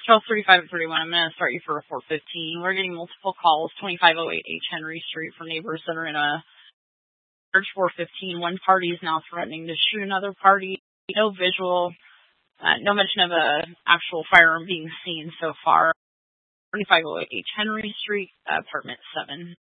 Charles 3531, I'm going to start you for a 415. We're getting multiple calls, 2508 H. Henry Street, from neighbors that are in a church 415. One party is now threatening to shoot another party. No visual, no mention of a actual firearm being seen so far. 2508 H. Henry Street, apartment 7.